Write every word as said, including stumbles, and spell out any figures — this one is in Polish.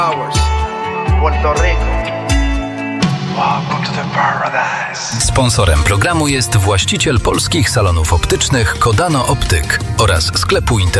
Puerto Rico. Welcome to the paradise. Sponsorem programu jest właściciel polskich salonów optycznych Kodano Optyk oraz sklepu internetowego